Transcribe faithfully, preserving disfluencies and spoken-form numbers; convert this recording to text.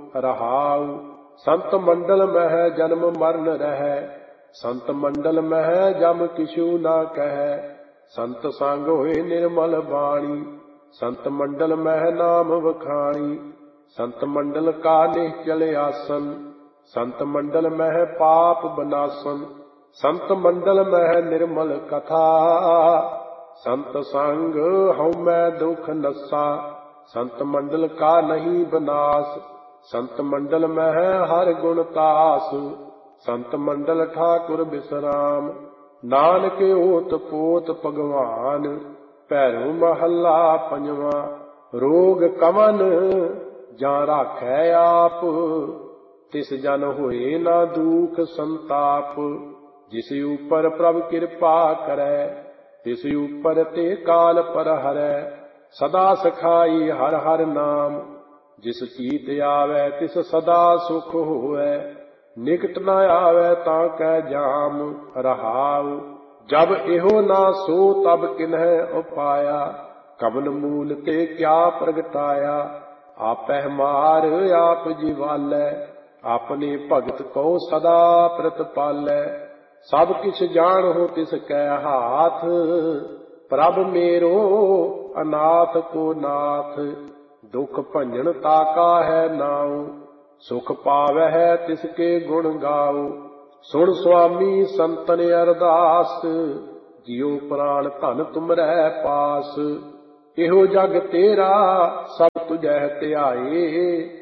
रहाउ। संत मंडल मह जन्म मरण रहै, संत मंडल मह जम किछु ना कहै। संत संग होए निर्मल बाणी, संत मंडल मह नाम वखाणी। संत मंडल का निश्चल आसन, संत मंडल मह पाप बनासन। संत मंडल मह निर्मल कथा, संत संग हऊँ मैं दुख नसा। संत मंडल का नहीं बनास, संत मंडल मह हर गुण तास। संत मंडल ठाकुर विश्राम, नानक ओत पोत भगवान। भैरो महला पंजवा, रोग कवन जा राखै आप। तिस जन होए ना दुख संताप, जिस ऊपर प्रभु कृपा करै। तिस ऊपर ते काल पर हरै, सदा सखाई हर हर नाम। जिस चीत आवै तिस सदा सुख होवै, निकट न आवै तां कै जाम। रहाउ जब एहो ना सो तब किन्है उपाया, कवन मूल ते क्या प्रगटाया। आपै मार आप जिवालै, अपने भगत को सदा प्रतिपालै। सब किछ जान हो तिस कै हाथ, प्रभ मेरो अनाथ को नाथ। दुख भंजन ताका है नाउ, सुख पावै तिसके गुण गाओ। सुन स्वामी संतन अरदास, जियो प्राण धन तुमरै पास। एहो जग तेरा सब तुझै ध्याए,